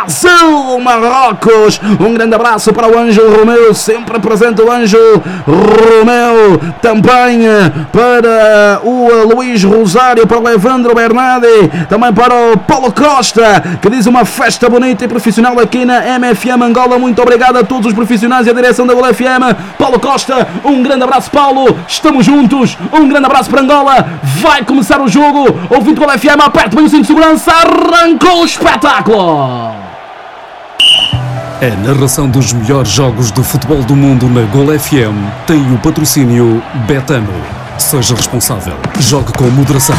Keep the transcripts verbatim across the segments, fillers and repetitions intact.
Brasil, Marrocos. Um grande abraço para o Ângelo Romeu, sempre presente o Ângelo Romeu. Também para o Luís Rosário, para o Evandro Bernardi, também para o Paulo Costa, que diz uma festa bonita e profissional aqui na M F M Angola. Muito obrigado a todos os profissionais e a direção da Gol F M. Paulo Costa, um grande abraço, Paulo. Estamos juntos. Um grande abraço para Angola. Vai começar o jogo. Ouvindo Gol F M, aperta bem o cinto de segurança. Arrancou o espetáculo. A narração dos melhores jogos de futebol do mundo na Gol F M tem o patrocínio Betano. Seja responsável. Jogue com moderação.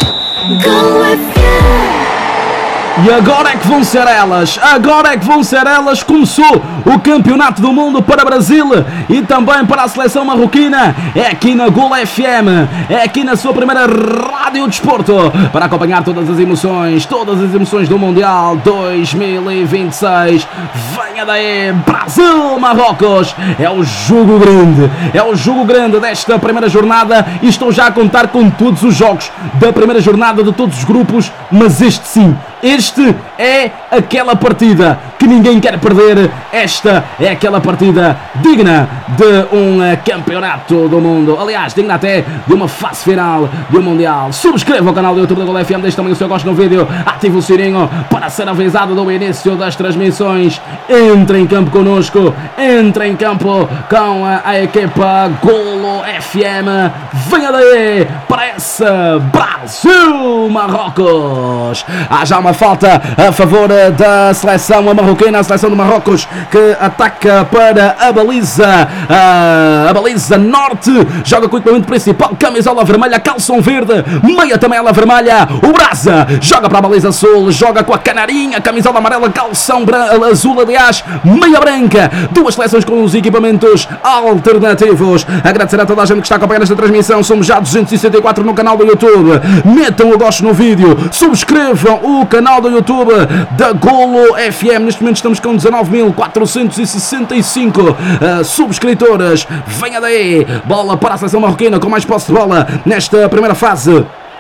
Gol F M. E agora é que vão ser elas, agora é que vão ser elas. Começou o Campeonato do Mundo para Brasil e também para a seleção marroquina. É aqui na Gol F M, é aqui na sua primeira Rádio Desporto, para acompanhar todas as emoções, todas as emoções do Mundial dois mil e vinte e seis. Venha daí, Brasil, Marrocos. É o jogo grande, é o jogo grande desta primeira jornada e estou já a contar com todos os jogos da primeira jornada de todos os grupos, mas este sim, este é aquela partida que ninguém quer perder. Esta é aquela partida digna de um campeonato do mundo. Aliás, digna até de uma fase final de um Mundial. Subscreva o canal do YouTube da Gol F M, deixe também o seu gosto no vídeo, ative o sininho para ser avisado do início das transmissões. Entre em campo connosco, entre em campo com a, a equipa Gol F M. Venha daí para essa Brasil, Marrocos. Há já uma falta a favor da seleção marroquina, a seleção de Marrocos que ataca para a baliza, a, a baliza norte, joga com o equipamento principal, camisola vermelha, calção verde, meia também ela vermelha, o Brasa joga para a baliza sul, joga com a canarinha, camisola amarela, calção azul, aliás, meia branca, duas seleções com os equipamentos alternativos. Agradecer a toda a gente que está acompanhando esta transmissão, somos já duzentos e sessenta e quatro no canal do YouTube, metam o gosto no vídeo, subscrevam o canal do YouTube da Golo F M. Neste momento estamos com dezanove mil quatrocentos e sessenta e cinco uh, subscritores. Venha daí, bola para a seleção marroquina com mais posse de bola nesta primeira fase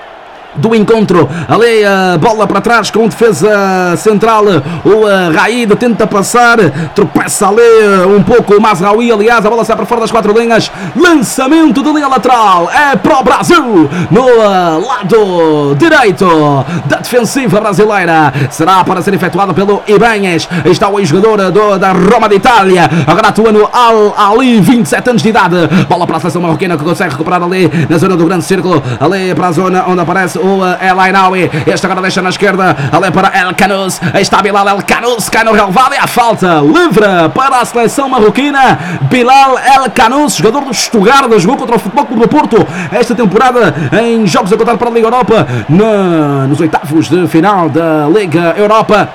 do encontro. Ali a bola para trás com defesa central, o uh, Raid tenta passar, tropeça ali uh, um pouco o Mazraoui, aliás a bola sai para fora das quatro linhas, lançamento de linha lateral, é para o Brasil no uh, lado direito da defensiva brasileira, será para ser efetuada pelo Ibanez. Está o ex-jogador do, da Roma de Itália, agora atua no Al-Ali, vinte e sete anos de idade. Bola para a seleção marroquina que consegue recuperar ali na zona do grande círculo, ali para a zona onde aparece o El Ainaoui. Este agora deixa na esquerda, ali para El Kanous. Aí está Bilal El Kanous, cai no relevado e a falta livre para a seleção marroquina. Bilal El Kanous, jogador do Stuttgart, jogou contra o Futebol Clube do Porto esta temporada em jogos a contar para a Liga Europa, na, nos oitavos de final da Liga Europa.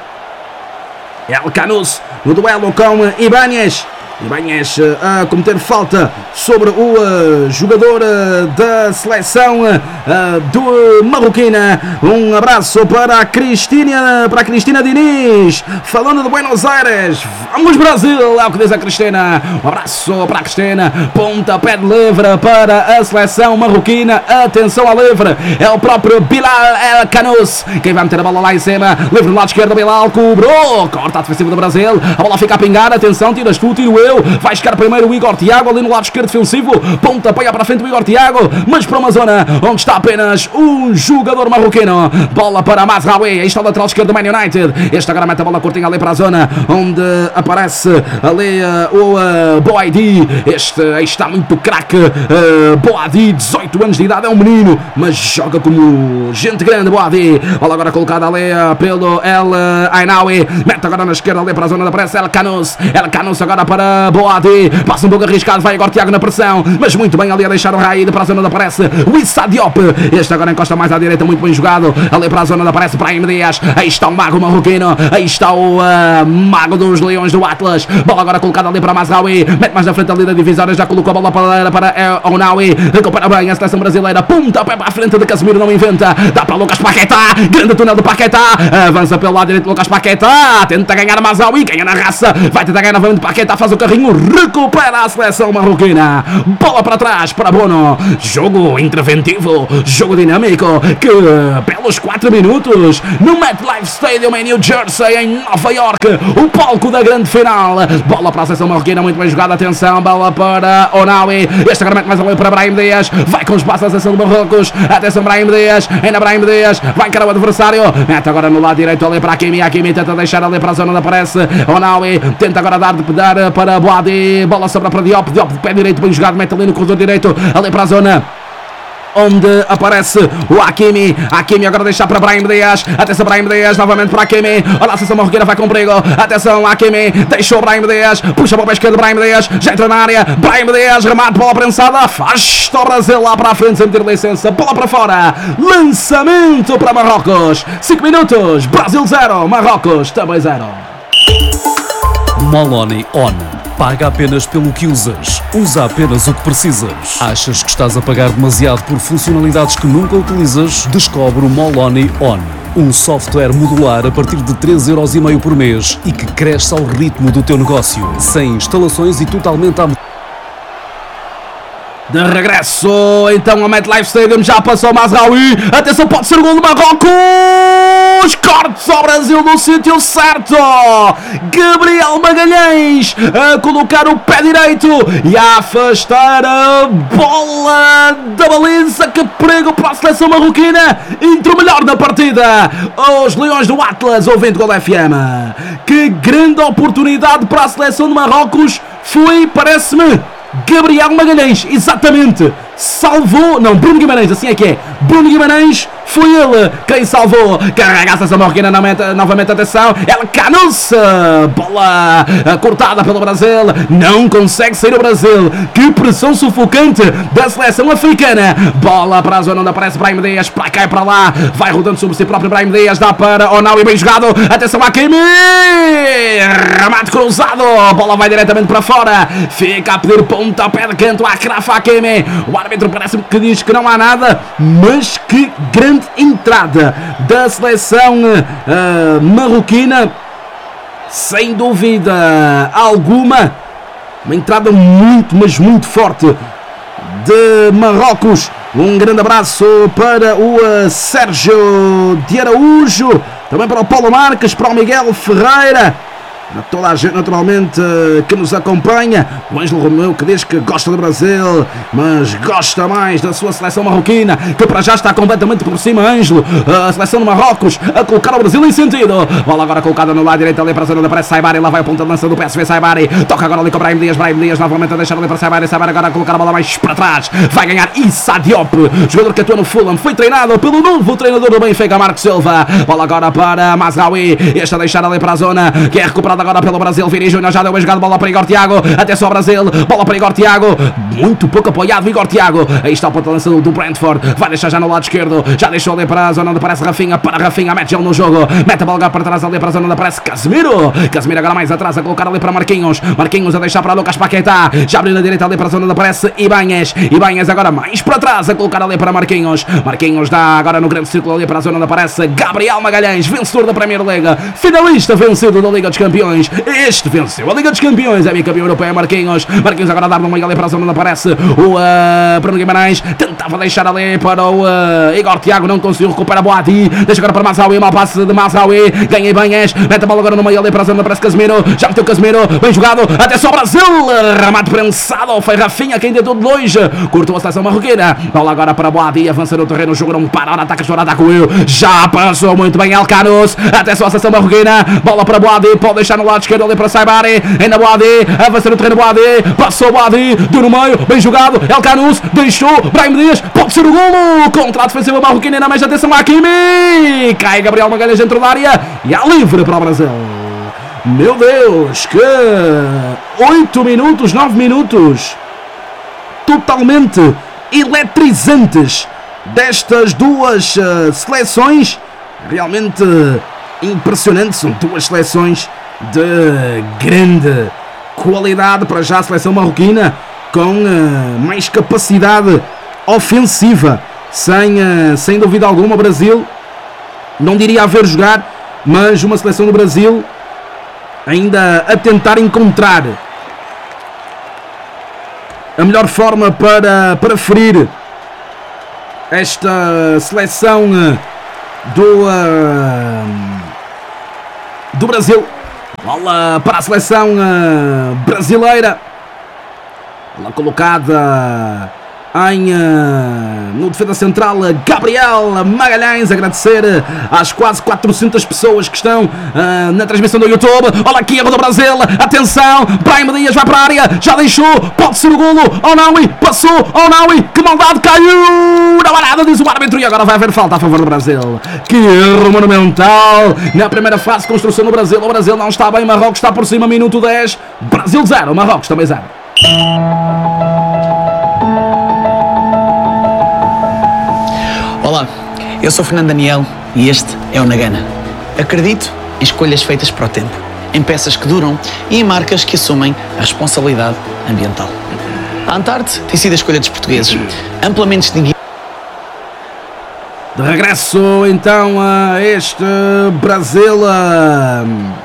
El Kanous no duelo com Ibanez. Ibanez a cometer falta sobre o uh, jogador uh, da seleção uh, do Marroquina. Um abraço para a Cristina, para a Cristina Diniz, falando de Buenos Aires. Vamos Brasil, é o que diz a Cristina. Um abraço para a Cristina. Pontapé de livre para a seleção marroquina. Atenção ao livre, é o próprio Bilal El Kanous quem vai meter a bola lá em cima. Livre no lado esquerdo, Bilal cobrou, corta a defensiva do Brasil. A bola fica a pingar, atenção, tiras tu, tiro eu. Vai chegar primeiro o Igor Thiago ali no lado esquerdo defensivo, pontapé para a frente o Igor Thiago, mas para uma zona onde está apenas um jogador marroquino. Bola para Mazraoui, aí está o lateral esquerdo do Man United. Este agora mete a bola curtinha ali para a zona onde aparece ali uh, o uh, Boadi. Este aí está muito craque, uh, Boadi, dezoito anos de idade, é um menino, mas joga como gente grande. Boadi, bola agora colocada ali uh, pelo El Ainaoui, mete agora na esquerda ali para a zona onde aparece El Kanous. El Kanous agora para Boadi, passa um pouco arriscado, vai agora Thiago na pressão, mas muito bem ali a deixar o Raid para a zona onde aparece o Issa Diop. Este agora encosta mais à direita, muito bem jogado, ali para a zona onde aparece Brahim Dias. Aí está o mago marroquino, aí está o uh, mago dos Leões do Atlas. Bola agora colocada ali para Mazraoui, mete mais na frente ali da divisória, já colocou a bola para, para El Ainaoui, recupera bem a seleção brasileira, punta pé para a frente de Casemiro, não inventa, dá para Lucas Paquetá, grande túnel do Paquetá, avança pelo lado direito Lucas Paquetá, tenta ganhar Mazraoui, ganha na raça, vai tentar ganhar novamente Paquetá, faz o carrinho carrinho, recupera a seleção marroquina. Bola para trás para Bono. Jogo interventivo, jogo dinâmico, que pelos quatro minutos no MetLife Stadium em New Jersey, em Nova York, o palco da grande final. Bola para a seleção marroquina, muito bem jogada, atenção, bola para Onawi. Este agora mete mais um para Brahim Dias. Vai com espaço a seleção de Marrocos. Atenção, Brahim Dias, ainda Brahim Dias, vai encarar o adversário. Mete agora no lado direito ali para Hakimi. Hakimi tenta deixar ali para a zona onde aparece Onawi. Tenta agora dar de pedar para Boadi. Bola sobra para Diop. Diop de pé direito, bem jogado, mete ali no corredor direito, ali para a zona onde aparece o Hakimi. Hakimi agora deixa para Brahim Dias. Atenção, Brahim Dias, novamente para Hakimi. Olha a seleção marroquina, vai com perigo. Atenção, Hakimi, deixou o Brahim Dias. Puxa para o pé esquerdo, Brahim Dias. Já entra na área, Brahim Dias, remate, bola prensada. Faz o Brasil lá para a frente sem ter licença. Bola para fora. Lançamento para Marrocos. cinco minutos. Brasil zero. Marrocos também zero. Moloni On. Paga apenas pelo que usas. Usa apenas o que precisas. Achas que estás a pagar demasiado por funcionalidades que nunca utilizas? Descobre o Moloni On. Um software modular a partir de três euros e meio por mês e que cresce ao ritmo do teu negócio. Sem instalações e totalmente à De regresso, então, ao MetLife Stadium, já passou Mazraoui. Atenção, pode ser o gol do Marrocos. Cortes ao Brasil no sítio certo. Gabriel Magalhães a colocar o pé direito e a afastar a bola da baliza. Que perigo para a seleção marroquina. Entre o melhor da partida, os Leões do Atlas, ouvindo Gol F M. Que grande oportunidade para a seleção de Marrocos foi, parece-me, Gabriel Magalhães, exatamente, salvou, não, Bruno Guimarães, assim é que é, Bruno Guimarães, foi ele quem salvou. Carrega a seleção marroquina novamente, atenção, El Canossa, bola cortada pelo Brasil, não consegue sair o Brasil. Que pressão sufocante da seleção africana. Bola para a zona onde aparece Brahim Dias, para cá e para lá, vai rodando sobre si próprio Brahim Dias, dá para Onawi, bem jogado, atenção Hakimi, remate cruzado, bola vai diretamente para fora, fica a pedir pontapé de canto a Achraf Hakimi. O árbitro parece-me que diz que não há nada, mas que grande entrada da seleção uh, marroquina, sem dúvida alguma, uma entrada muito, mas muito forte de Marrocos. Um grande abraço para o uh, Sérgio de Araújo, também para o Paulo Marques, para o Miguel Ferreira, a toda a gente naturalmente que nos acompanha. O Ângelo Romeu, que diz que gosta do Brasil, mas gosta mais da sua seleção marroquina, que para já está completamente por cima. Ângelo, a seleção de Marrocos a colocar o Brasil em sentido. Bola agora colocada no lado direito ali para a zona da pressa Saibari. Lá vai a ponta de lança do P S V Saibari. Toca agora ali com o Brahim Dias. Brahim Dias novamente a deixar ali para Saibari. Saibari agora a colocar a bola mais para trás. Vai ganhar Issa Diop, jogador que atua no Fulham. Foi treinado pelo novo treinador do Benfica, Marco Silva. Bola agora para Mazraoui. Este a deixar ali para a zona, que é recuperado agora pelo Brasil. Vini Júnior já deu bem jogado, bola para Igor Thiago, atenção ao Brasil, bola para Igor Thiago, muito pouco apoiado Igor Thiago, aí está o ponto de lança do Brentford, vai deixar já no lado esquerdo, já deixou ali para a zona onde aparece Rafinha, para Rafinha, mete ele no jogo, mete a bola para trás ali para a zona onde aparece Casemiro, Casemiro agora mais atrás a colocar ali para Marquinhos, Marquinhos a deixar para Lucas Paquetá, já abriu na direita ali para a zona onde aparece Ibanez, Ibanez agora mais para trás a colocar ali para Marquinhos, Marquinhos dá agora no grande círculo ali para a zona onde aparece Gabriel Magalhães, vencedor da Premier League, finalista vencido da Liga dos Campeões. Este venceu a Liga dos Campeões, é bicampeão europeu, Marquinhos. Marquinhos agora a dar no meio ali para a zona onde aparece o uh, Bruno Guimarães. Tentava deixar ali para o uh, Igor Thiago, não conseguiu, recupera Boadi. Deixa agora para Mazraoui, mau passe de Mazraoui. Ganha Ibanez, mete a bola agora no meio ali para a zona onde aparece Casemiro. Já meteu Casemiro, bem jogado, atenção ao Brasil. Remate prensado, foi Rafinha quem tentou de longe. Cortou a seleção marroquina. Bola agora para Boadi, avança no terreno, o jogo não para, ora ataca, ora ataca o eu. Já passou muito bem El Canossa. Atenção à seleção marroquina. Bola para Boadi, pode deixar no lado esquerdo ali para Saibari, ainda Boadi, avança no terreno Boadi, passou Boadi, deu no meio, bem jogado, El Canossa, deixou, Brahim Dias, pode ser o golo, contra a defensiva marroquina, na mais atenção Hakimi, cai Gabriel Magalhães dentro da área, e há livre para o Brasil. Meu Deus, que oito minutos, nove minutos, totalmente eletrizantes destas duas uh, seleções, realmente impressionante, são duas seleções de grande qualidade. Para já a seleção marroquina com uh, mais capacidade ofensiva, sem, uh, sem dúvida alguma. O Brasil não diria a ver jogar, mas uma seleção do Brasil ainda a tentar encontrar a melhor forma para, para ferir esta seleção do, uh, do Brasil. Bola para a seleção uh, brasileira. Bola colocada em, uh, no defesa central, Gabriel Magalhães. Agradecer às quase quatrocentas pessoas que estão uh, na transmissão do YouTube. Olha aqui, erro do Brasil, atenção, Brahim Dias vai para a área, já deixou, pode ser o golo ou não, e passou ou não, e que maldade, caiu na barada, diz o árbitro, e agora vai haver falta a favor do Brasil. Que erro monumental na primeira fase de construção no Brasil. O Brasil não está bem, Marrocos está por cima, minuto dez, Brasil zero, Marrocos também zero. Olá, eu sou Fernando Daniel e este é o Nagana. Acredito em escolhas feitas para o tempo, em peças que duram e em marcas que assumem a responsabilidade ambiental. A Antarte tem sido a escolha dos portugueses, amplamente distinguida. De regresso então a este Brasil, a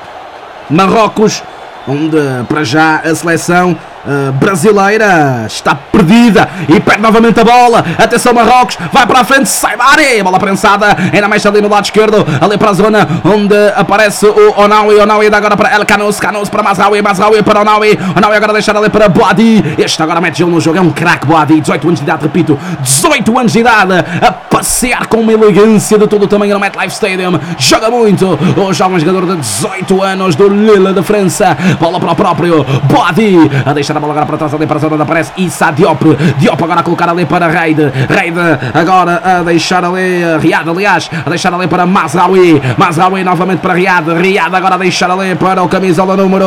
Marrocos, onde para já a seleção Uh, brasileira está perdida e perde novamente a bola. Atenção, Marrocos, vai para a frente, Saibari, bola prensada, ainda mais ali no lado esquerdo, ali para a zona onde aparece o Onawi. Onawi dá agora para El Canous, Canous para Mazraoui, Mazraoui para Onawi, Onawi agora deixar ali para Boadi. Este agora mete gelo no jogo, é um craque Boadi, dezoito anos de idade, repito, dezoito anos de idade, a passear com uma elegância de todo o tamanho no MetLife Stadium, joga muito o jovem jogador de dezoito anos do Lille da França. Bola para o próprio Boadi, a deixar a bola agora para trás ali para a zona onde aparece Issa Diop. Diop agora a colocar ali para Reid. Reid agora a deixar ali Riad, aliás, a deixar ali para Mazraoui. Mazraoui novamente para Riad. Riad agora a deixar ali para o camisola número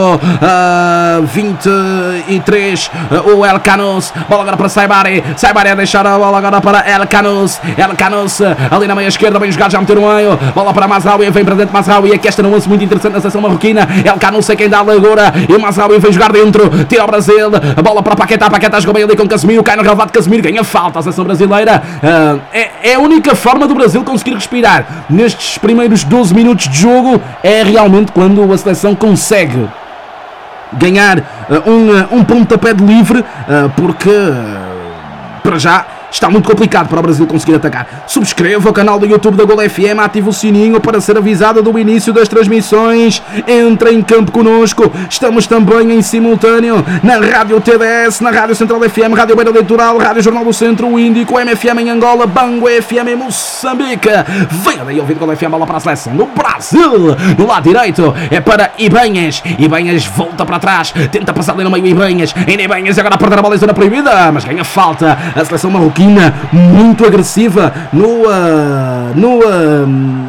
uh, vinte e três, uh, o El Canous. Bola agora para Saibari. Saibari a deixar a bola agora para El Canous. El Canous ali na meia esquerda, bem jogado, já meteu no meio. Bola para Mazraoui, vem para dentro Mazraoui. Aqui esta nuance muito interessante na seleção marroquina. El Canous é quem dá a largura e Mazraoui vem jogar dentro. Tira o Brasil. A bola para Paquetá, Paquetá jogou bem ali com Casemiro, cai no relevado Casemiro, ganha falta a seleção brasileira. Uh, é, é a única forma do Brasil conseguir respirar nestes primeiros doze minutos de jogo, é realmente quando a seleção consegue ganhar uh, um, um pontapé de livre, uh, porque uh, para já está muito complicado para o Brasil conseguir atacar. Subscreva o canal do YouTube da Gol F M, ative o sininho para ser avisado do início das transmissões. Entre em campo connosco. Estamos também em simultâneo na Rádio T D S, na Rádio Central F M, Rádio Beira Litoral, Rádio Jornal do Centro, o Índico, M F M em Angola, Bango F M em Moçambique. Venha daí ouvir Gol F M, bola para a seleção do Brasil. No lado direito é para Ibanhas. Ibanhas volta para trás, tenta passar ali no meio Ibanhas. Ainda Ibanhas agora a perder a bola em zona proibida, mas ganha falta. A seleção marroquina muito agressiva no, uh, no, uh,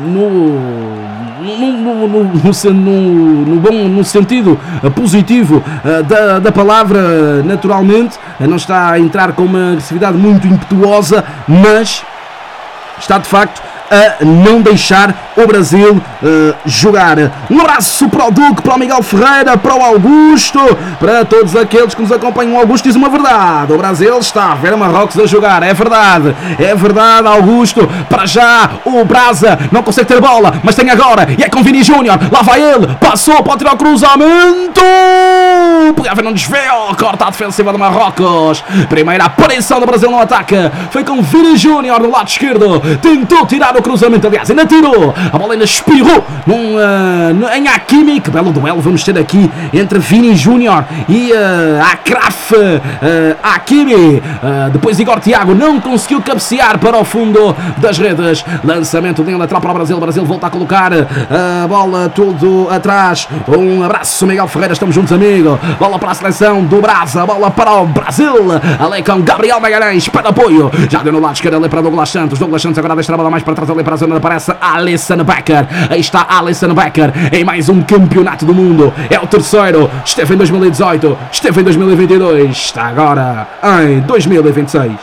no No, no, no, no, no, bom, no sentido positivo uh, da, da palavra, naturalmente, não está a entrar com uma agressividade muito impetuosa, mas está de facto a não deixar o Brasil uh, jogar. Um abraço para o Duque, para o Miguel Ferreira, para o Augusto, para todos aqueles que nos acompanham. O Augusto diz uma verdade: o Brasil está a ver Marrocos a jogar. É verdade, é verdade, Augusto. Para já o Brasa não consegue ter bola, mas tem agora, e é com Vini Júnior. Lá vai ele, passou, pode tirar o cruzamento, podia haver um desvio, corta a defensiva do Marrocos. Primeira aparição do Brasil no ataque foi com Vini Júnior no lado esquerdo, tentou tirar o cruzamento, aliás, ainda tirou, a bola ainda espirrou num, uh, em Hakimi. Que belo duelo vamos ter aqui entre Vini Júnior e uh, Akraf uh, Hakimi. Uh, depois Igor Thiago não conseguiu cabecear para o fundo das redes. Lançamento de lateral para o Brasil. O Brasil volta a colocar a bola tudo atrás. Um abraço, Miguel Ferreira, estamos juntos, amigo. Bola para a seleção do Brasa, bola para o Brasil. Ali com Gabriel Magalhães para apoio. Já deu no lado esquerdo ali para Douglas Santos. Douglas Santos agora deixa a bola mais para trás ali para a zona onde aparece Alisson Becker. Aí está Alisson Becker em mais um campeonato do mundo. É o terceiro. Esteve em dois mil e dezoito, esteve em dois mil e vinte e dois, está agora em dois mil e vinte e seis.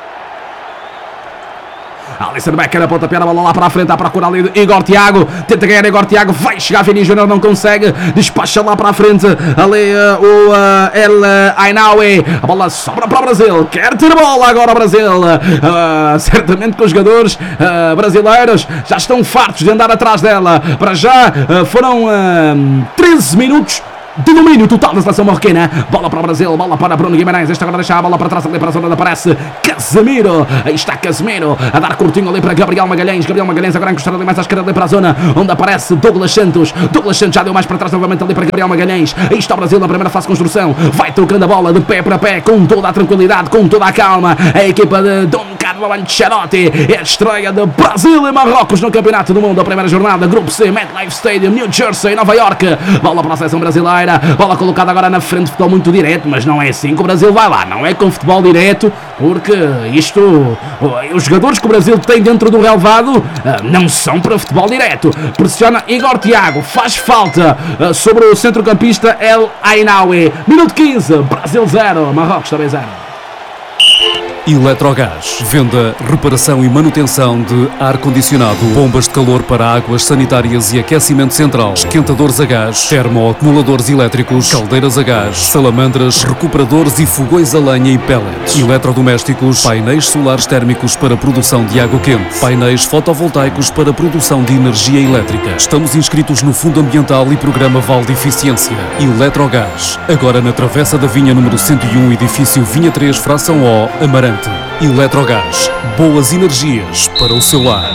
Alisson Becker a pontapé a bola lá para a frente, à procura ali de Igor Thiago, tenta ganhar Igor Thiago, vai chegar Vini Júnior, não consegue, despacha lá para a frente ali uh, o uh, El Ainaoui. A bola sobra para o Brasil, quer ter bola agora o Brasil. Uh, certamente que os jogadores uh, brasileiros já estão fartos de andar atrás dela. Para já uh, foram uh, treze minutos de domínio total da seleção marroquina. Bola para o Brasil, bola para Bruno Guimarães. Esta agora deixa a bola para trás ali para a zona onde aparece Casemiro. Aí está Casemiro a dar curtinho ali para Gabriel Magalhães. Gabriel Magalhães agora a encostar ali mais à esquerda ali para a zona onde aparece Douglas Santos. Douglas Santos já deu mais para trás novamente ali para Gabriel Magalhães. Aí está o Brasil na primeira fase de construção. Vai trocando a bola de pé para pé com toda a tranquilidade, com toda a calma. A equipa de Don Carlo Ancelotti é a estreia de Brasil e Marrocos no Campeonato do Mundo. A primeira jornada, Grupo C, MetLife Stadium, New Jersey, Nova York. Bola para a seleção brasileira. Bola colocada agora na frente, futebol muito direto, mas não é assim que o Brasil vai lá. Não é com futebol direto, porque isto, os jogadores que o Brasil tem dentro do relevado não são para futebol direto. Pressiona Igor Thiago, faz falta sobre o centrocampista El Ainaoui. Minuto quinze, Brasil zero, Marrocos também zero. Eletrogás, venda, reparação e manutenção de ar-condicionado, bombas de calor para águas sanitárias e aquecimento central, esquentadores a gás, termoacumuladores elétricos, caldeiras a gás, salamandras, recuperadores e fogões a lenha e pellets, eletrodomésticos, painéis solares térmicos para produção de água quente, painéis fotovoltaicos para produção de energia elétrica. Estamos inscritos no Fundo Ambiental e Programa Vale de Eficiência. Eletrogás, agora na Travessa da Vinha número cento e um, edifício Vinha três, fração O, Amarante. Eletrogás, boas energias para o seu lar.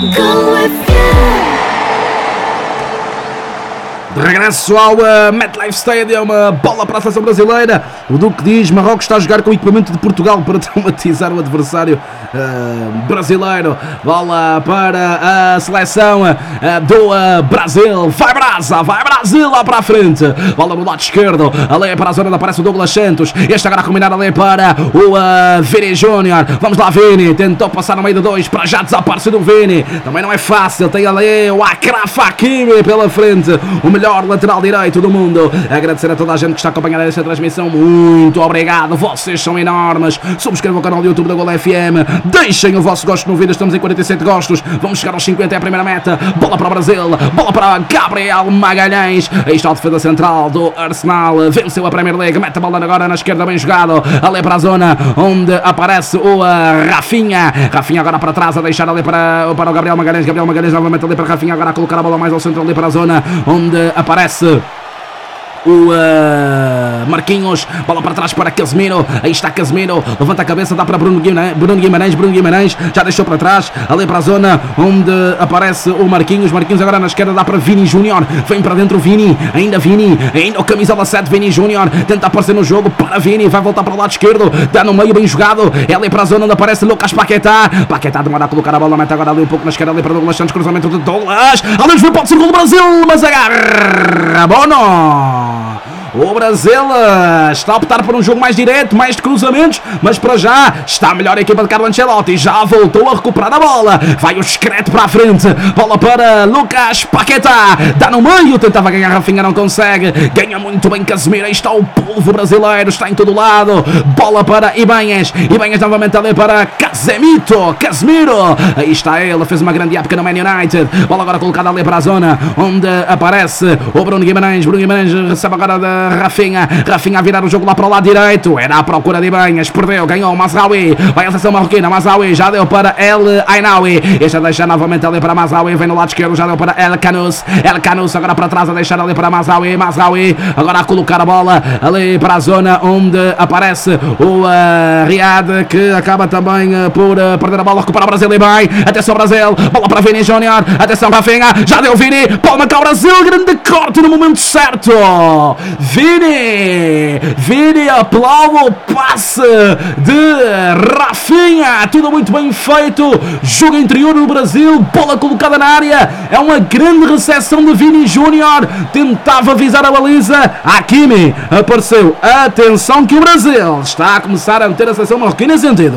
De regresso ao uh, MetLife Stadium, uh, bola para a seleção brasileira. O Duque diz: Marrocos está a jogar com o equipamento de Portugal para traumatizar o adversário uh, brasileiro. Bola para a seleção uh, do uh, Brasil. Vai Brasa, vai Brasil lá para a frente. Bola no lado esquerdo, ali para a zona onde aparece o Douglas Santos. Este agora a combinar ali para o uh, Vini Júnior. Vamos lá, Vini. Tentou passar no meio de dois, para já desaparecer do Vini. Também não é fácil. Tem ali o Achraf Hakimi pela frente. O melhor lateral direito do mundo. Agradecer a toda a gente que está acompanhando esta transmissão. Muito obrigado, vocês são enormes. Subscrevam o canal do YouTube da Gol F M. Deixem o vosso gosto no vídeo. Estamos em quarenta e sete gostos. Vamos chegar aos cinquenta, é a primeira meta. Bola para o Brasil, bola para Gabriel Magalhães. Aí está a defesa central do Arsenal. Venceu a Premier League, mete a bola agora na esquerda, bem jogado. Ali para a zona onde aparece o uh, Rafinha. Rafinha agora para trás, a deixar ali para, para o Gabriel Magalhães. Gabriel Magalhães novamente ali para Rafinha, agora a colocar a bola mais ao centro ali para a zona onde aparece o uh, Marquinhos, bola para trás para Casemiro. Aí está Casemiro, levanta a cabeça, dá para Bruno Guimarães, Bruno Guimarães, Bruno Guimarães já deixou para trás, ali para a zona onde aparece o Marquinhos. Marquinhos agora na esquerda, dá para Vini Júnior, vem para dentro Vini, ainda Vini, ainda o camisola sete Vini Júnior, tenta aparecer no jogo para Vini, vai voltar para o lado esquerdo, dá no meio, bem jogado, é ali para a zona onde aparece Lucas Paquetá. Paquetá demora a colocar a bola, mete agora ali um pouco na esquerda, ali para Douglas Santos, cruzamento de Douglas, ali desvio, pode ser gol do Brasil, mas agarra Bono. O Brasil está a optar por um jogo mais direto, mais de cruzamentos, mas para já está a melhor a equipa de Carlo Ancelotti. Já voltou a recuperar a bola. Vai o discreto para a frente. Bola para Lucas Paquetá. Dá no meio, tentava ganhar Rafinha, não consegue. Ganha muito bem Casemiro. Aí está o povo brasileiro, está em todo lado. Bola para Ibanez. Ibanez novamente ali para Casemiro. Casemiro. Aí está ele, fez uma grande época no Man United. Bola agora colocada ali para a zona onde aparece o Bruno Guimarães. Bruno Guimarães recebe agora da Rafinha, Rafinha a virar o jogo lá para o lado direito, era à procura de Ibanez, perdeu, ganhou Mazraoui, vai a seleção marroquina, Mazraoui já deu para El Ainaoui, este a deixar novamente ali para Mazraoui, vem no lado esquerdo, já deu para El Kanous, El Kanous agora para trás a deixar ali para Mazraoui, Mazraoui agora a colocar a bola ali para a zona onde aparece o uh, Riad, que acaba também uh, por uh, perder a bola, recupera o Brasil e bem, atenção Brasil, bola para Vini Júnior, atenção Rafinha, já deu Vini, pode marcar o Brasil, grande corte no momento certo. Vini, Vini aplaude o passe de Rafinha, tudo muito bem feito, jogo interior no Brasil, bola colocada na área, é uma grande recepção de Vini Júnior, tentava visar a baliza, Hakimi apareceu, atenção que o Brasil está a começar a meter a seleção marroquina em sentido.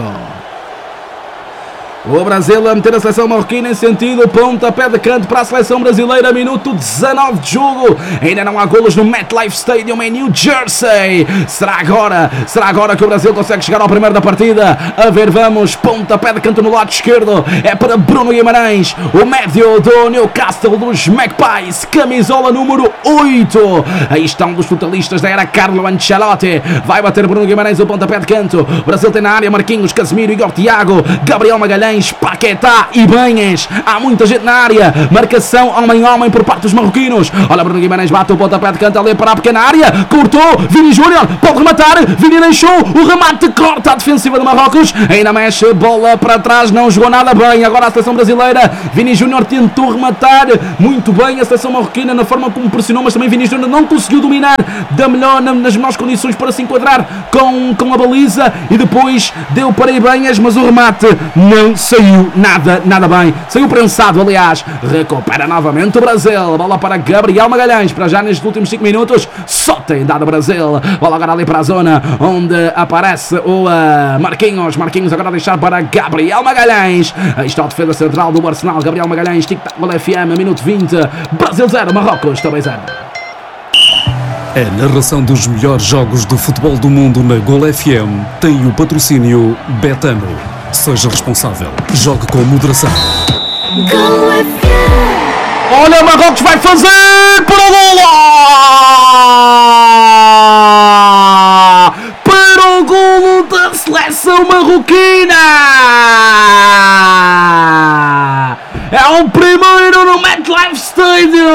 O Brasil a meter a seleção marroquina em sentido, pontapé de canto para a seleção brasileira, minuto dezanove de jogo, ainda não há golos no MetLife Stadium em New Jersey. Será agora, será agora que o Brasil consegue chegar ao primeiro da partida? A ver, vamos, pontapé de canto no lado esquerdo, é para Bruno Guimarães, o médio do Newcastle dos Magpies, camisola número oito. Aí está um dos futbolistas da era Carlo Ancelotti, vai bater Bruno Guimarães o pontapé de canto, o Brasil tem na área Marquinhos, Casemiro, Igor Thiago, Gabriel Magalhães, Magalhães, Paquetá e Banhas. Há muita gente na área. Marcação homem-homem por parte dos marroquinos. Olha, Bruno Guimarães bate o pontapé de canto ali para a pequena área. Cortou, Vini Júnior, pode rematar. Vini deixou, o remate corta a defensiva de Marrocos. Ainda mexe, bola para trás, não jogou nada bem. Agora a seleção brasileira. Vini Júnior tentou rematar muito bem a seleção marroquina na forma como pressionou, mas também Vini Júnior não conseguiu dominar da melhor, nas melhores condições para se enquadrar com, com a baliza, e depois deu para Ibanhas, mas o remate não saiu nada, nada bem. Saiu prensado, aliás. Recupera novamente o Brasil. Bola para Gabriel Magalhães. Para já nestes últimos cinco minutos só tem dado o Brasil. Bola agora ali para a zona onde aparece o uh, Marquinhos. Marquinhos agora a deixar para Gabriel Magalhães. Aí está a defesa central do Arsenal. Gabriel Magalhães, tic-tac, Gol F M, minuto vinte. Brasil zero, Marrocos também zero. A narração dos melhores jogos de futebol do mundo na Gol F M tem o patrocínio Betano. Seja responsável. Jogue com moderação. Gol F M. Olha, Marrocos vai fazer para o golo! Para o golo da seleção marroquina! É o primeiro no MetLife Stadium!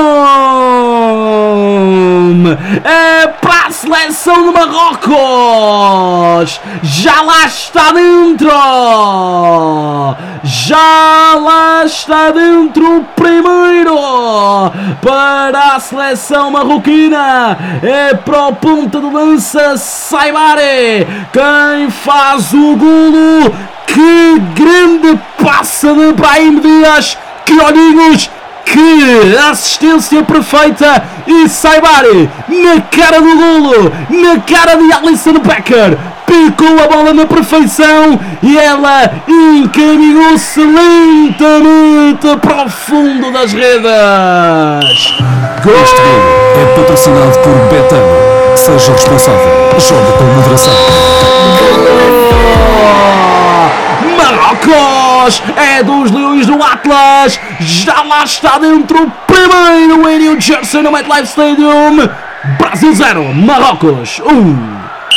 É para a seleção de Marrocos! Já lá está dentro! Já lá está dentro o primeiro para a seleção marroquina! É para o ponta de lança Saibari quem faz o golo! Que grande passa de Brahim Dias! Que olhinhos! Que assistência perfeita! E Saibari na cara do golo, na cara de Alisson Becker, picou a bola na perfeição e ela encaminhou-se lentamente para o fundo das redes. Gol! Este golo é patrocinado por Betano. Seja responsável. Jogue com moderação. Marrocos é dos Leões do Atlas. Já lá está dentro o primeiro em New Jersey no MetLife Stadium. Brasil zero, Marrocos um.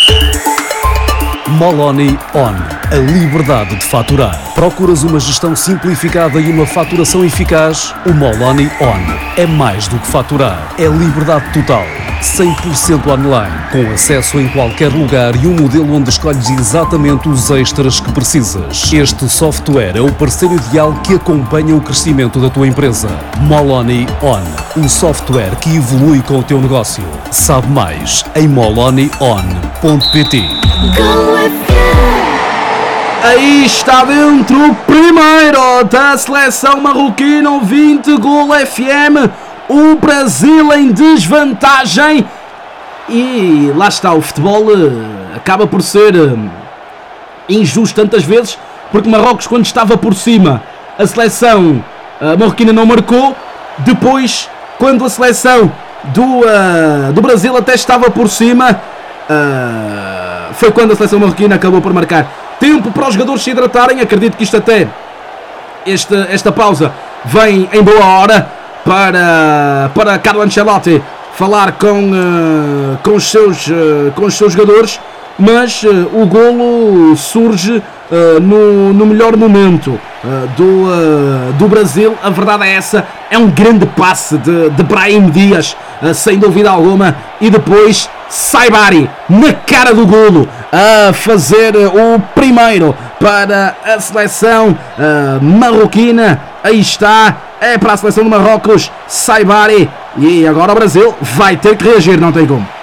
Moloni On. A liberdade de faturar. Procuras uma gestão simplificada e uma faturação eficaz? O Moloni On é mais do que faturar. É liberdade total. cem por cento online, com acesso em qualquer lugar e um modelo onde escolhes exatamente os extras que precisas. Este software é o parceiro ideal que acompanha o crescimento da tua empresa. Moloni On, um software que evolui com o teu negócio. Sabe mais em moloni on ponto pt. Gol F M. Aí está dentro o primeiro da seleção marroquina, vinte Gol F M. O Brasil em desvantagem. E lá está, o futebol uh, acaba por ser uh, injusto tantas vezes, porque Marrocos, quando estava por cima, a seleção uh, marroquina não marcou. Depois, quando a seleção do, uh, do Brasil até estava por cima, uh, foi quando a seleção marroquina acabou por marcar. Tempo para os jogadores se hidratarem. Acredito que isto até, esta, esta pausa vem em boa hora para, para Carlo Ancelotti falar com, uh, com, os seus, uh, com os seus jogadores, mas uh, o golo surge uh, no, no melhor momento uh, do, uh, do Brasil. A verdade é essa, é um grande passe de, de Brahim Dias, uh, sem dúvida alguma, e depois Saibari na cara do golo a fazer uh, o primeiro para a seleção uh, marroquina. Aí está, é para a seleção de Marrocos, Saibari. E agora o Brasil vai ter que reagir, não tem como.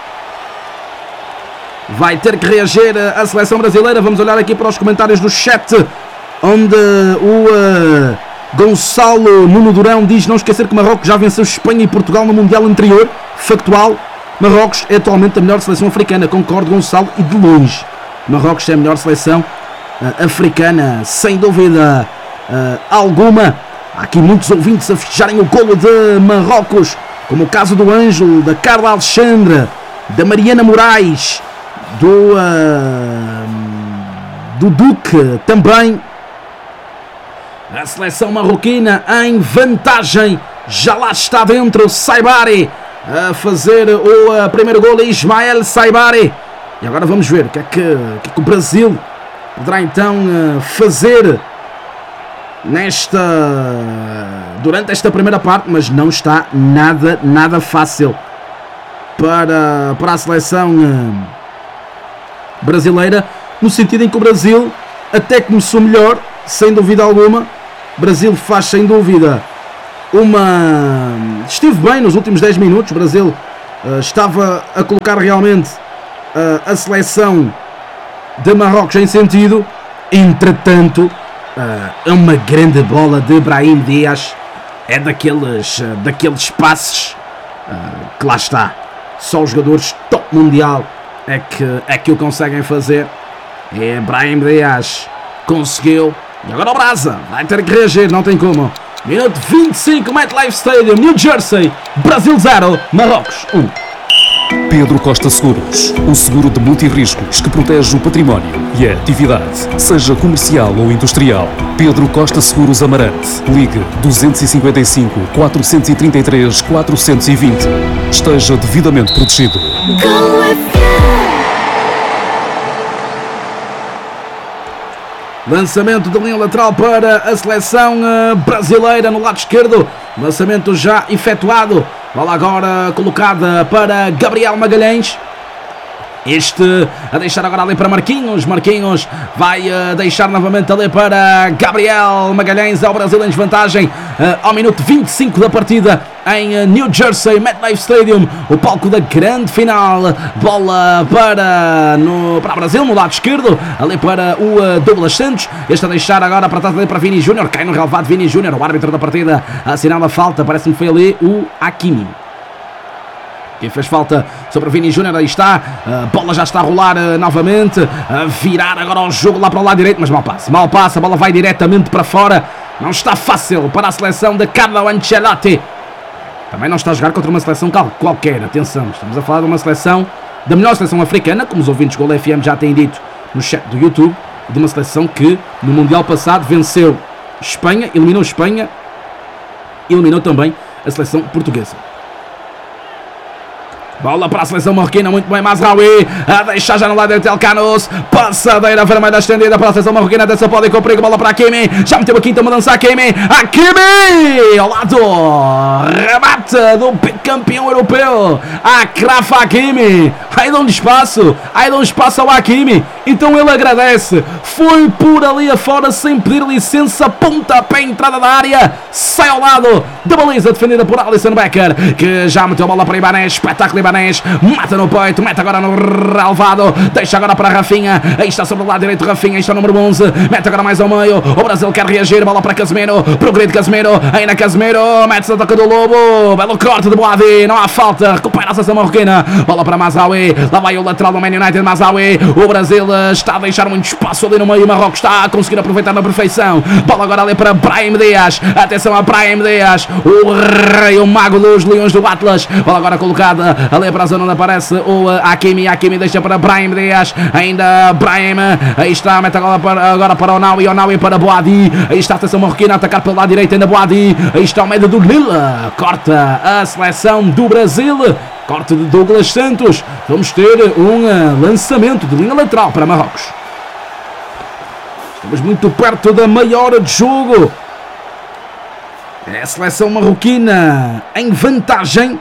Vai ter que reagir a seleção brasileira. Vamos olhar aqui para os comentários do chat, onde o uh, Gonçalo Nuno Durão diz: não esquecer que Marrocos já venceu Espanha e Portugal no Mundial anterior. Factual, Marrocos é atualmente a melhor seleção africana. Concordo, Gonçalo, e de longe. Marrocos é a melhor seleção uh, africana, sem dúvida uh, alguma. Há aqui muitos ouvintes a festejarem o golo de Marrocos, como o caso do Ângelo, da Carla Alexandre, da Mariana Moraes, do, uh, do Duque também. A seleção marroquina em vantagem, já lá está dentro Saibari a fazer o uh, primeiro golo, Ismael Saibari. E agora vamos ver o que é que, o, que, é que o Brasil poderá então uh, fazer nesta durante esta primeira parte, mas não está nada, nada fácil para, para a seleção brasileira, no sentido em que o Brasil até começou melhor, sem dúvida alguma. O Brasil faz sem dúvida uma... esteve bem nos últimos dez minutos. O Brasil uh, estava a colocar realmente uh, a seleção de Marrocos em sentido. Entretanto, uh, é uma grande bola de Brahim Dias. É daqueles, uh, daqueles passes uh, que lá está. Só os jogadores top mundial é que, é que o conseguem fazer. E Brahim Dias conseguiu. E agora o Brasa vai ter que reagir, não tem como. Minuto vinte e cinco, MetLife Stadium, New Jersey, Brasil zero, Marrocos um. Pedro Costa Seguros, o seguro de multirriscos que protege o património e a atividade, seja comercial ou industrial. Pedro Costa Seguros Amarante. Ligue dois cinco cinco, quatro três três, quatro dois zero. Esteja devidamente protegido. Go with you. Lançamento de linha lateral para a seleção brasileira no lado esquerdo. Lançamento já efetuado. Bola agora colocada para Gabriel Magalhães. Este a deixar agora ali para Marquinhos. Marquinhos vai uh, deixar novamente ali para Gabriel Magalhães. É o Brasil em desvantagem uh, ao minuto vinte e cinco da partida em uh, New Jersey, MetLife Stadium, o palco da grande final. Bola para, no, para o Brasil no lado esquerdo, ali para o uh, Douglas Santos. Este a deixar agora para trás ali para Vini Júnior. Cai no relevado Vini Júnior, o árbitro da partida assinala a falta. Parece-me que foi ali o Hakimi quem fez falta sobre Vini Júnior. Aí está, a bola já está a rolar uh, novamente, a virar agora o jogo lá para o lado direito, mas mal passa, mal passa, a bola vai diretamente para fora. Não está fácil para a seleção de Carlo Ancelotti. Também não está a jogar contra uma seleção qualquer, atenção, estamos a falar de uma seleção, da melhor seleção africana, como os ouvintes Gol F M já têm dito no chat do YouTube, de uma seleção que no Mundial passado venceu Espanha, eliminou Espanha, eliminou também a seleção portuguesa. Bola para a seleção marroquina, muito bem, Mazraoui a deixar já no lado de El Canos. Passadeira vermelha estendida para a seleção marroquina. Dessa pode ir com perigo, bola para Hakimi. Já meteu a quinta mudança, Hakimi. Hakimi ao lado, remate do campeão europeu, Achraf Hakimi. Aí dá um espaço, aí dá um espaço ao Hakimi. Então ele agradece, foi por ali afora sem pedir licença, pontapé, entrada da área, sai ao lado da baliza defendida por Alisson Becker, que já meteu a bola para Ibanez. Espetáculo Ibanez, mata no peito, mete agora no relvado, deixa agora para Rafinha. Aí está sobre o lado direito Rafinha, aí está o número onze, mete agora mais ao meio. O Brasil quer reagir, bola para Casemiro, progride Casemiro, ainda Casemiro, mete-se a toca do Lobo, belo corte de Boadi, não há falta, recupera a seleção marroquina. Bola para Mazraoui, lá vai o lateral do Man United, Mazraoui. O Brasil está a deixar muito espaço ali no meio, o Marrocos está a conseguir aproveitar na perfeição. Bola agora ali para Brahim Dias, atenção a Brahim Dias, o rei, o mago dos Leões do Atlas. Bola agora colocada ali para a zona onde aparece o Hakimi. Hakimi deixa para Brahim Dias, ainda Brahim, aí está, mete agora para, agora para o Naui, o Naui para Boadi. Aí está a seleção marroquina a atacar pelo lado direito, ainda Boadi. Aí está o meio do Lila, corta a seleção do Brasil, corte de Douglas Santos. Vamos ter um lançamento de linha lateral para Marrocos. Estamos muito perto da meia hora de jogo. É a seleção marroquina em vantagem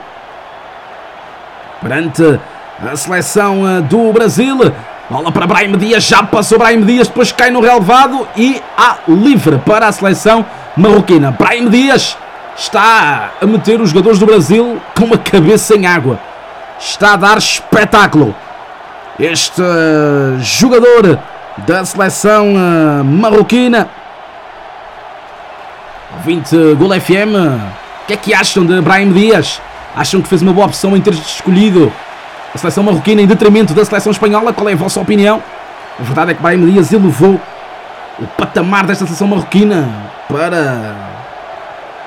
perante a seleção do Brasil. Bola para Brahim Dias, já passou Brahim Dias, depois cai no relevado e há livre para a seleção marroquina. Brahim Dias está a meter os jogadores do Brasil com uma cabeça em água. Está a dar espetáculo. Este uh, jogador da seleção uh, marroquina. Ouvinte Gol F M, o que é que acham de Brahim Dias? Acham que fez uma boa opção em ter escolhido a seleção marroquina em detrimento da seleção espanhola? Qual é a vossa opinião? A verdade é que Brahim Dias elevou o patamar desta seleção marroquina para,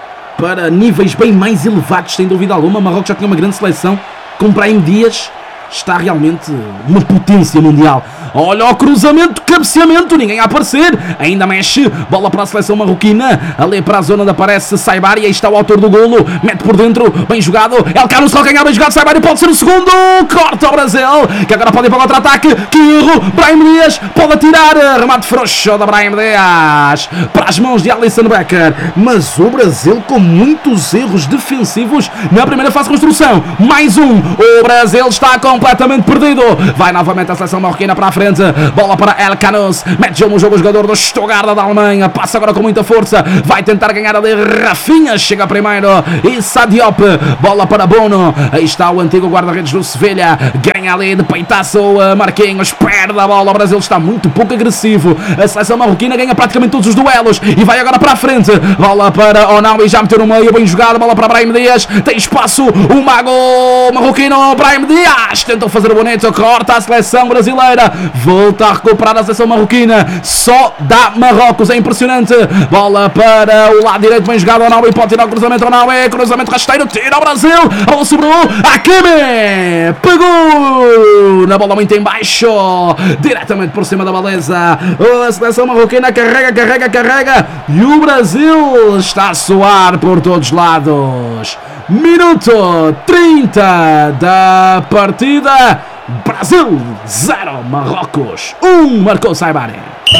para níveis bem mais elevados, sem dúvida alguma. Marrocos já tinha uma grande seleção com Brahim Dias está realmente uma potência mundial. Olha o cruzamento, cabeceamento, ninguém a aparecer, ainda mexe, bola para a seleção marroquina, ali para a zona da aparece Saibari, aí está o autor do golo, mete por dentro, bem jogado, El Carlos calcanhar, bem jogado, Saibari pode ser o segundo, corta o Brasil, que agora pode ir para o contra-ataque, que erro, Brahim Dias pode atirar, remate frouxo da Brahim Dias, para as mãos de Alisson Becker, mas o Brasil com muitos erros defensivos na primeira fase de construção, mais um, o Brasil está completamente perdido, vai novamente a seleção marroquina para a frente, bola para El Canos, mete no jogo o jogador do Stuttgart da Alemanha, passa agora com muita força, vai tentar ganhar ali Rafinha, chega primeiro, Issa Diop, bola para Bono, aí está o antigo guarda-redes do Sevilha, ganha ali de peitaço Marquinhos, perde a bola, o Brasil está muito pouco agressivo, a seleção marroquina ganha praticamente todos os duelos, e vai agora para a frente, bola para Onawi, já meteu no meio, bem jogado, bola para Brahim Dias, tem espaço, o mago marroquino, Brahim Dias, tentou fazer o bonito, corta a seleção brasileira, volta a recuperar a seleção marroquina, só dá Marrocos, é impressionante, bola para o lado direito, bem jogado, Onawi, pode tirar o cruzamento, Onawi, cruzamento rasteiro, tira o Brasil, a bola sobrou, Hakimi, pegou, na bola muito em baixo, diretamente por cima da baliza, a seleção marroquina carrega, carrega, carrega, e o Brasil está a soar por todos os lados. Minuto trinta da partida, Brasil zero, Marrocos um, marcou Saibari.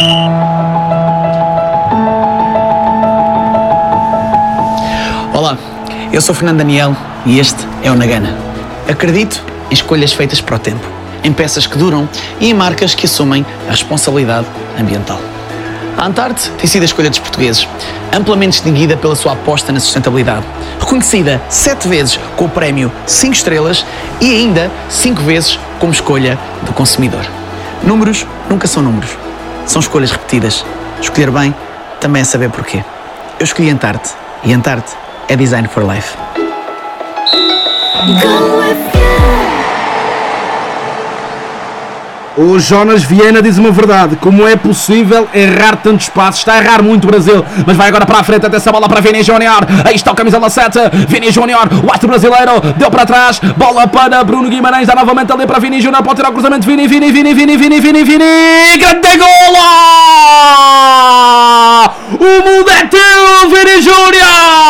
Olá, eu sou Fernando Daniel e este é o Nagana. Acredito em escolhas feitas para o tempo, em peças que duram e em marcas que assumem a responsabilidade ambiental. A Antarte tem sido a escolha dos portugueses, amplamente distinguida pela sua aposta na sustentabilidade, reconhecida sete vezes com o prémio cinco estrelas e ainda cinco vezes como escolha do consumidor. Números nunca são números, são escolhas repetidas. Escolher bem também é saber porquê. Eu escolhi Antarte e Antarte é Design for Life. O Jonas Viana diz uma verdade, como é possível errar tantos passos, está a errar muito o Brasil, mas vai agora para a frente, até essa bola para Vini Júnior, aí está o camisola sete, Vini Júnior, o astro brasileiro, deu para trás, bola para Bruno Guimarães, dá novamente ali para Vini Júnior, pode tirar o cruzamento, Vini, Vini, Vini, Vini, Vini, Vini, Vini, grande golo! O mundo é teu, Vini Júnior!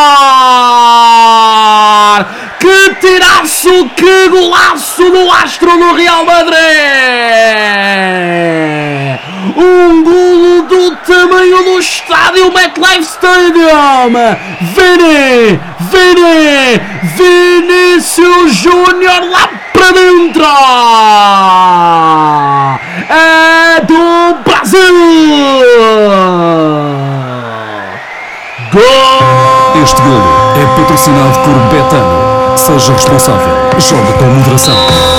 Que tiraço, que golaço do astro do Real Madrid! Um golo do tamanho do estádio MetLife Stadium! Vini, Vini, Vinícius Júnior lá para dentro! É do Brasil! Gol! Este golo é patrocinado por Betano. Seja responsável, joga com moderação.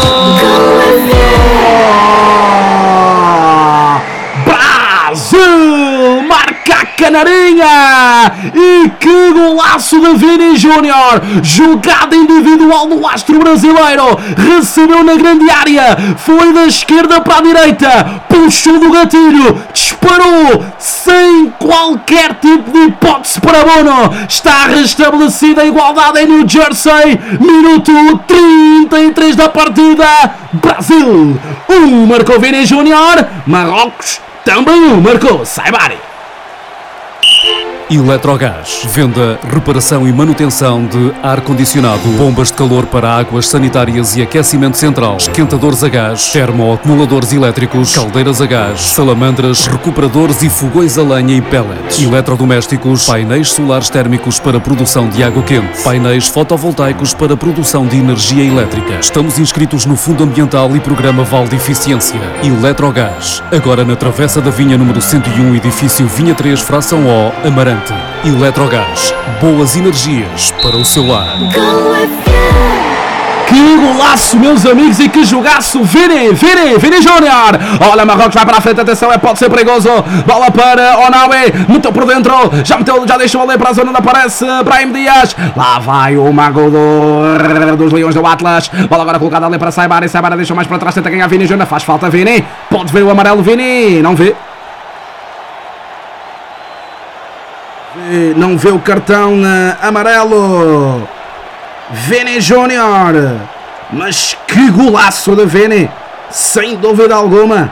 Brasil marca a canarinha! E que golaço de Vini Júnior! Jogada individual do astro brasileiro, recebeu na grande área, foi da esquerda para a direita, puxou do gatilho, disparou sem qualquer tipo de hipótese para Bono. Está restabelecida a igualdade em New Jersey, minuto trinta e três da partida. Brasil um, marcou Vini Júnior, Marrocos também um, marcou Saibari. Eletrogás. Venda, reparação e manutenção de ar-condicionado, bombas de calor para águas sanitárias e aquecimento central, esquentadores a gás, termoacumuladores elétricos, caldeiras a gás, salamandras, recuperadores e fogões a lenha e pellets, eletrodomésticos, painéis solares térmicos para produção de água quente, painéis fotovoltaicos para produção de energia elétrica. Estamos inscritos no Fundo Ambiental e Programa Val de Eficiência. Eletrogás. Agora na Travessa da Vinha número cento e um, edifício Vinha três, fração O, Amarante. Eletrogás, boas energias para o seu lar. Que golaço, meus amigos, e que jogaço! Vini, Vini, Vini Júnior! Olha, Marrocos vai para a frente, atenção, é, pode ser perigoso. Bola para Onawi, meteu por dentro, já meteu, já deixou ali para a zona da aparece Brahim Dias. Lá vai o mago do, dos Leões do Atlas. Bola agora colocada ali para Saibari, Saibari deixou mais para trás, tenta ganhar Vini Júnior, faz falta Vini. Pode ver o amarelo Vini, não vê. Não vê o cartão uh, amarelo. Vini Júnior Mas que golaço de Vini, sem dúvida alguma.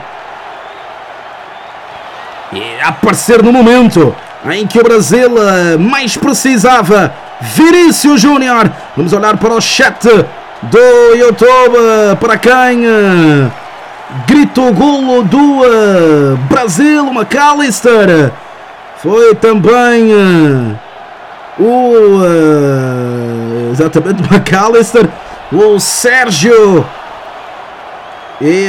E a aparecer no momento em que o Brasil mais precisava, Vinícius Júnior. Vamos olhar para o chat do YouTube, para quem grita o golo do Brasil, o McAllister. Foi também o exatamente o McAllister, o Sérgio e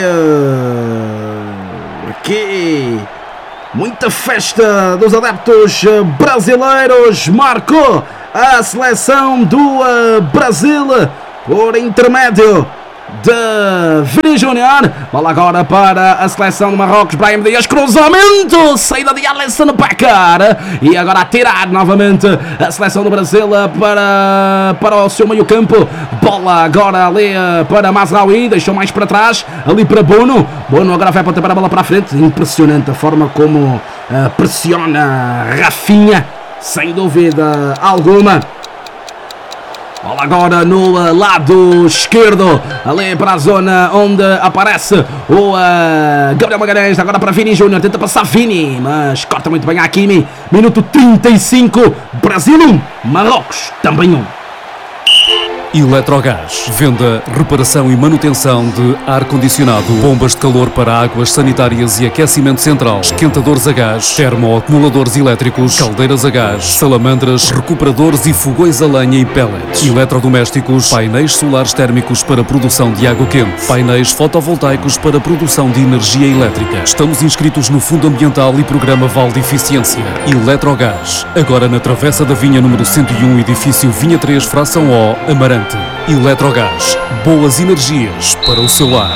aqui muita festa dos adeptos brasileiros. Marcou a seleção do Brasil por intermédio de Vini Júnior. Bola agora para a seleção de Marrocos. Brahim Dias, cruzamento, saída de Alisson Becker. E agora a tirar novamente a seleção do Brasil para, para o seu meio campo. Bola agora ali para Mazraoui, deixou mais para trás, ali para Bono. Bono agora vai para a bola para a frente. Impressionante a forma como uh, pressiona Rafinha, sem dúvida alguma. Bola agora no uh, lado esquerdo, ali para a zona onde aparece o uh, Gabriel Magalhães. Agora para Vini Júnior, tenta passar Vini, mas corta muito bem a Hakimi. Minuto trinta e cinco, Brasil um, Marrocos também um. Eletrogás. Venda, reparação e manutenção de ar-condicionado, bombas de calor para águas sanitárias e aquecimento central, esquentadores a gás, termoacumuladores elétricos, caldeiras a gás, salamandras, recuperadores e fogões a lenha e pellets, eletrodomésticos, painéis solares térmicos para produção de água quente, painéis fotovoltaicos para produção de energia elétrica. Estamos inscritos no Fundo Ambiental e Programa Val de Eficiência. Eletrogás. Agora na Travessa da Vinha número cento e um, edifício Vinha três, fração O, Amarante. Eletrogás, boas energias para o seu lar.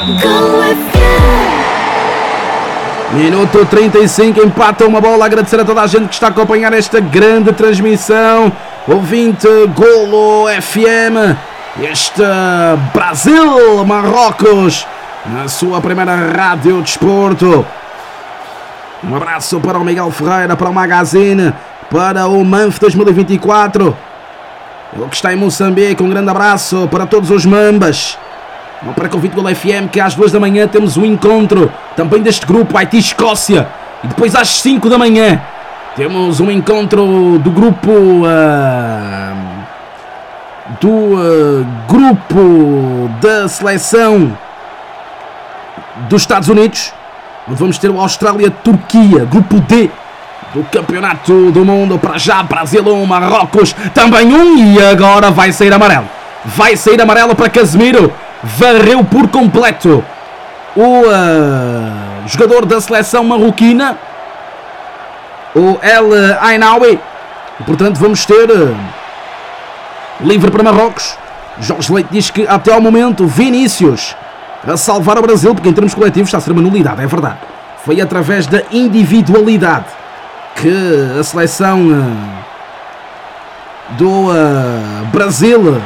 Minuto trinta e cinco, empata uma bola. Agradecer a toda a gente que está a acompanhar esta grande transmissão. Ouvinte Golo F M, este Brasil Marrocos na sua primeira rádio desporto. Um abraço para o Miguel Ferreira, para o Magazine, para o Manf dois mil e vinte e quatro. Ele que está em Moçambique, um grande abraço para todos os mambas. Não para convite do F M que às duas da manhã temos um encontro também deste grupo Haiti-Escócia. E depois às cinco da manhã temos um encontro do grupo uh, do uh, grupo da seleção dos Estados Unidos, onde vamos ter o Austrália-Turquia, grupo D do Campeonato do Mundo. Para já, Brasil um, Marrocos também um. E agora vai sair amarelo. Vai sair amarelo para Casemiro. Varreu por completo o uh, jogador da seleção marroquina, o El Ainaoui. E portanto vamos ter uh, livre para Marrocos. Jorge Leite diz que até ao momento Vinícius a salvar o Brasil, porque em termos coletivos está a ser uma nulidade, é verdade. Foi através da individualidade que a seleção uh, do uh, Brasil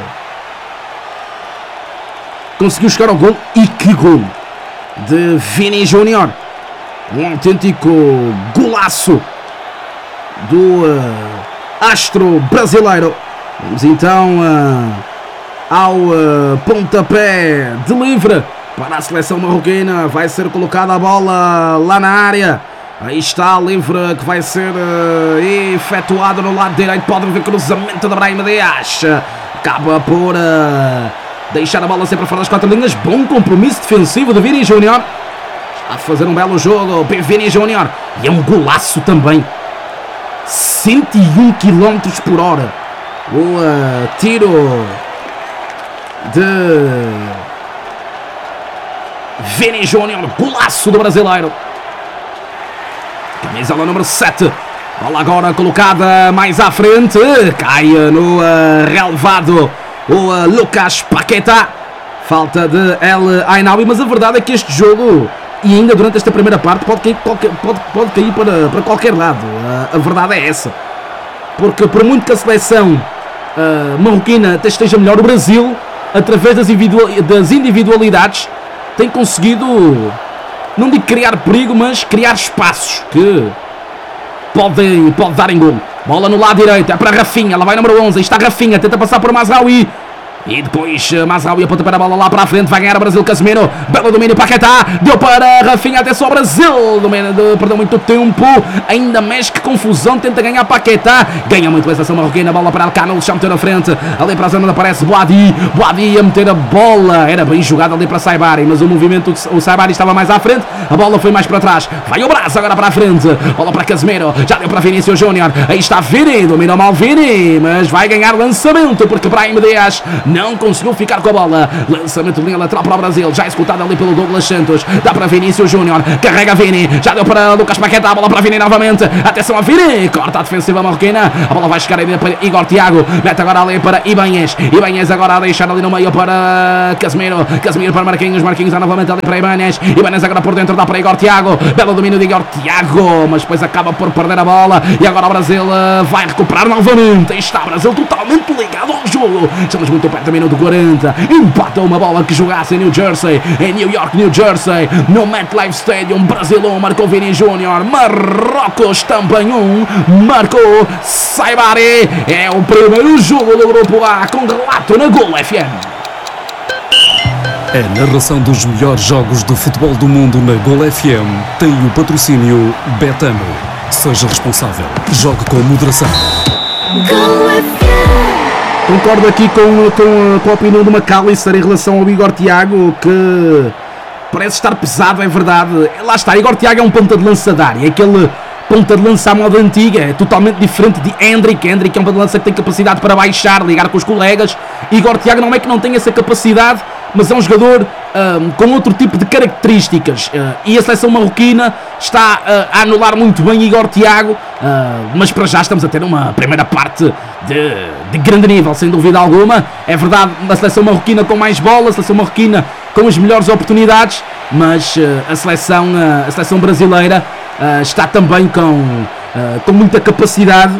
conseguiu chegar ao gol. E que gol de Vini Júnior, um autêntico golaço do uh, astro brasileiro. Vamos então uh, ao uh, pontapé de livre para a seleção marroquina. Vai ser colocada a bola lá na área. Aí está, livre que vai ser uh, efetuado no lado direito. Pode haver cruzamento de Brahim Dias. Acaba por uh, deixar a bola sempre fora das quatro linhas. Bom compromisso defensivo de Vini Júnior. Está a fazer um belo jogo Vini Júnior. E é um golaço também. cento e um quilómetros por hora. O uh, tiro de Vini Júnior. Golaço do brasileiro. Camisola número sete. Bola agora colocada mais à frente. Cai no uh, relevado o uh, Lucas Paquetá. Falta de El Ainaoui. Mas a verdade é que este jogo, e ainda durante esta primeira parte, pode cair, qualquer, pode, pode cair para, para qualquer lado. Uh, a verdade é essa. Porque por muito que a seleção uh, marroquina até esteja melhor, o Brasil, através das, individual, das individualidades, tem conseguido, não digo criar perigo, mas criar espaços que podem, pode dar em gol. Bola no lado direito, é para Rafinha, lá vai número onze, aí está Rafinha, tenta passar por Mazraoui. E depois Mazraoui aponta para a bola lá para a frente. Vai ganhar o Brasil, Casemiro. Belo domínio, Paquetá. Deu para Rafinha, até só o Brasil. Domínio de, perdeu muito tempo. Ainda mexe, que confusão. Tenta ganhar Paquetá. Ganha muito a seleção marroquina. Bola para Alcano, já meteu na frente. Ali para a zona aparece Boadi. Boadi a meter a bola. Era bem jogado ali para Saibari, mas o movimento, o Saibari estava mais à frente. A bola foi mais para trás. Vai o braço agora para a frente. Bola para Casemiro. Já deu para Vinícius Júnior. Aí está Vini. Domina mal Vini, mas vai ganhar lançamento porque Brahim Dias não conseguiu ficar com a bola. Lançamento de linha lateral para o Brasil. Já executado ali pelo Douglas Santos. Dá para Vinícius Júnior. Carrega Vini. Já deu para Lucas Paquetá. A bola para Vini novamente. Atenção a Vini. Corta a defensiva marroquina. A bola vai chegar aí para Igor Thiago. Mete agora ali para Ibanez. Ibanez agora a deixar ali no meio para Casemiro. Casemiro para Marquinhos. Marquinhos novamente ali para Ibanez. Ibanez agora por dentro. Dá para Igor Thiago. Belo domínio de Igor Thiago. Mas depois acaba por perder a bola. E agora o Brasil uh, vai recuperar novamente. Aí está o Brasil totalmente ligado ao jogo. Estamos muito perto do minuto quarenta. Empata uma bola que jogasse em New Jersey. Em New York, New Jersey. No MetLife Stadium. Brasil um, marcou Vini Júnior. Marrocos também um. Marcou Saibari. É o primeiro jogo do Grupo A com relato na Gol F M. A narração dos melhores jogos de futebol do mundo na Gol F M tem o patrocínio Betano. Seja responsável. Jogue com moderação. Gol F M. Concordo aqui com, com, com a opinião do McAllister em relação ao Igor Thiago, que parece estar pesado, é verdade. Lá está, Igor Thiago é um ponta de lança da área, aquele ponta de lança à moda antiga, é totalmente diferente de Hendrick. Hendrick é um ponta de lança que tem capacidade para baixar, ligar com os colegas. Igor Thiago não é que não tem essa capacidade, mas é um jogador um, com outro tipo de características, uh, e a seleção marroquina está uh, a anular muito bem Igor Thiago, uh, mas para já estamos a ter uma primeira parte de, de grande nível, sem dúvida alguma. É verdade, a seleção marroquina com mais bola, a seleção marroquina com as melhores oportunidades, mas uh, a, seleção, uh, a seleção brasileira uh, está também com, uh, com muita capacidade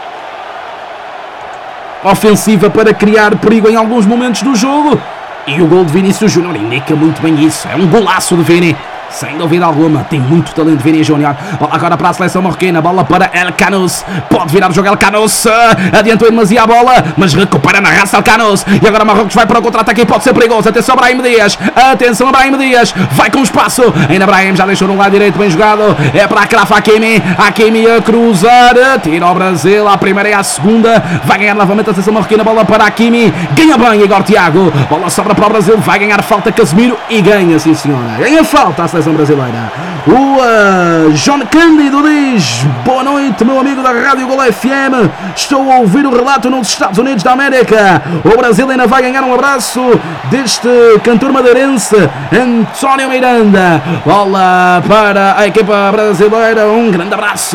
ofensiva para criar perigo em alguns momentos do jogo. E o gol de Vinícius Júnior indica muito bem isso. É um golaço de Vini, sem dúvida alguma. Tem muito talento Vini Júnior. Bola agora para a seleção marroquina. Bola para El Canous. Pode virar o jogo El Canous. Adiantou demasiado a bola, mas recupera na raça El Canous. E agora Marrocos vai para o contra-ataque e pode ser perigoso. Atenção a Brahim Dias. Atenção a Brahim Dias. Vai com espaço. Ainda Brahim já deixou no lado direito. Bem jogado. É para Akraf Hakimi. Hakimi a cruzar. Tira o Brasil. A primeira e a segunda. Vai ganhar novamente a seleção marroquina. Bola para Hakimi. Ganha bem Igor Thiago. Bola sobra para o Brasil. Vai ganhar falta Casemiro. E ganha, sim senhora. Ganha falta a seleção brasileira. O uh, John Cândido diz: boa noite, meu amigo da Rádio Gol F M. Estou a ouvir o relato nos Estados Unidos da América. O Brasil ainda vai ganhar. Um abraço deste cantor madeirense António Miranda. Bola para a equipa brasileira. Um grande abraço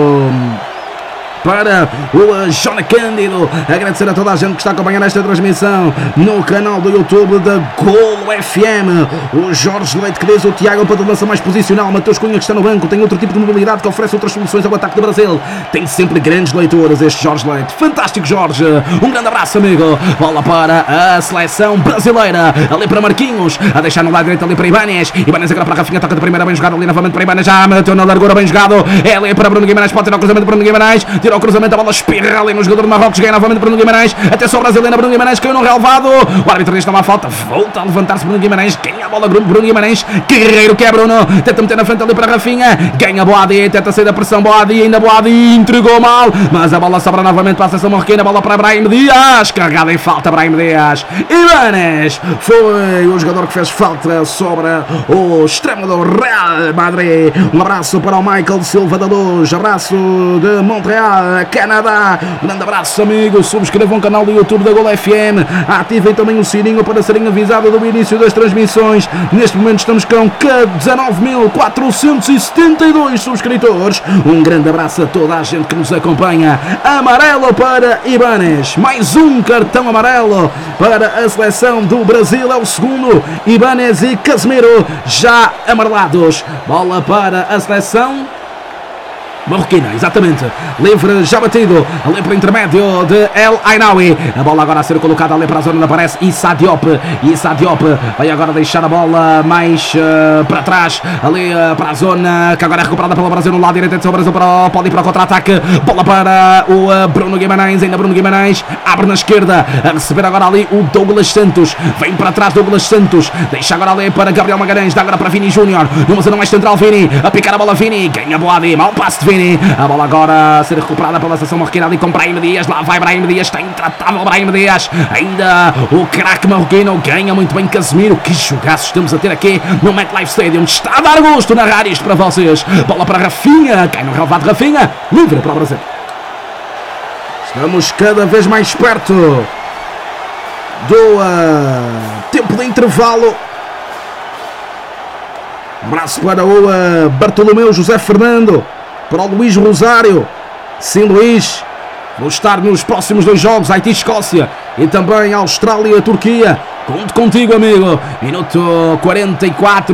para o John Cândido. Agradecer a toda a gente que está acompanhando esta transmissão no canal do YouTube da Gol F M. O Jorge Leite que diz: o Thiago para lança mais posicional. Mateus Cunha que está no banco, tem outro tipo de mobilidade que oferece outras soluções ao ataque do Brasil. Tem sempre grandes leitores este Jorge Leite. Fantástico, Jorge. Um grande abraço, amigo. Bola para a seleção brasileira. Ali para Marquinhos, a deixar no lado direito ali para Ibanez. Ibanez agora para a Rafinha, toca de primeira, bem jogado ali novamente para Ibanez. Já meteu na largura, bem jogado. É ali para Bruno Guimarães, pode tirar o cruzamento para Bruno Guimarães. Tira o cruzamento, a bola espirra ali no jogador do Marrocos. Ganha novamente Bruno Guimarães. Atenção brasileira, Bruno Guimarães caiu no relvado. O árbitro diz que não há falta. Volta a levantar-se Bruno Guimarães. Ganha a bola Bruno Guimarães. Guerreiro que é Bruno. Tenta meter na frente ali para Rafinha. Ganha Boadi. Tenta sair da pressão. Boadi. Ainda Boadi. Entregou mal. Mas a bola sobra novamente para a seleção marroquina. A bola para Brahim Dias. Carregada em falta Brahim Dias. Ibanez foi o jogador que fez falta sobre o extremo do Real Madrid. Um abraço para o Michael Silva da Luz. Abraço de Montreal, Canadá. Um grande abraço, amigos. Subscrevam o canal do YouTube da Gol F M. Ativem também o sininho para serem avisados do início das transmissões. Neste momento estamos com dezanove mil quatrocentos e setenta e dois subscritores. Um grande abraço a toda a gente que nos acompanha. Amarelo para Ibanez. Mais um cartão amarelo para a seleção do Brasil. É o segundo. Ibanez e Casemiro já amarelados. Bola para a seleção Marroquina, exatamente, livre, já batido, ali para o intermédio de El Ainaoui, a bola agora a ser colocada ali para a zona onde aparece Issa Diop, Issa Diop vai agora deixar a bola mais uh, para trás, ali uh, para a zona que agora é recuperada pelo Brasil no lado direito, atenção Brasil para, pode ir para o contra-ataque, bola para o uh, Bruno Guimarães, ainda Bruno Guimarães, abre na esquerda, a receber agora ali o Douglas Santos, vem para trás Douglas Santos, deixa agora ali para Gabriel Magalhães, dá agora para Vini Júnior, numa zona mais central Vini, a picar a bola Vini, ganha Boadi, mau passe de Vini. A bola agora a ser recuperada pela seleção marroquina ali com Brahim Dias. Lá vai Brahim Dias, está intratável Brahim Dias. Ainda o craque marroquino ganha muito bem Casemiro. Que jogaços estamos a ter aqui no MetLife Stadium. Está a dar gosto narrar isto para vocês. Bola para Rafinha, cai no relvado Rafinha, livre para o Brasil. Estamos cada vez mais perto do uh, tempo de intervalo. Um abraço para o uh, Bartolomeu José Fernando, para o Luís Rosário. Sim, Luís, vou estar nos próximos dois jogos, Haiti e Escócia, e também Austrália e Turquia. Conto contigo, amigo. Minuto quarenta e quatro.